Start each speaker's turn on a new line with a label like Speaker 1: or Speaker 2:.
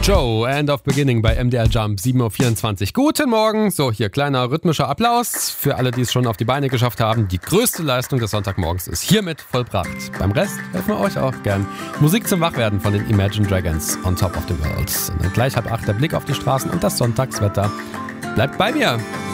Speaker 1: Joe, End of Beginning bei MDR Jump, 7.24 Uhr. Guten Morgen. So, hier kleiner rhythmischer Applaus für alle, die es schon auf die Beine geschafft haben. Die größte Leistung des Sonntagmorgens ist hiermit vollbracht. Beim Rest helfen wir euch auch gern. Musik zum Wachwerden von den Imagine Dragons, On Top of the World. Und dann gleich 7:30 der Blick auf die Straßen und das Sonntagswetter. Bleibt bei mir.